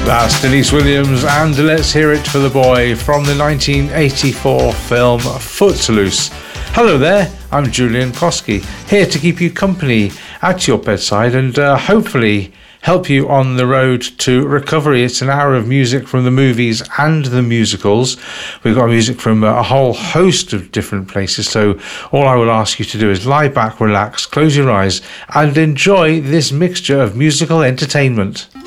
That's Denise Williams and Let's Hear It for the Boy from the 1984 film Footloose. Hello there, I'm Julian Koski, here to keep you company at your bedside and hopefully help you on the road to recovery. It's an hour of music from the movies and the musicals. We've got music from a whole host of different places, so all I will ask you to do is lie back, relax, close your eyes and enjoy this mixture of musical entertainment.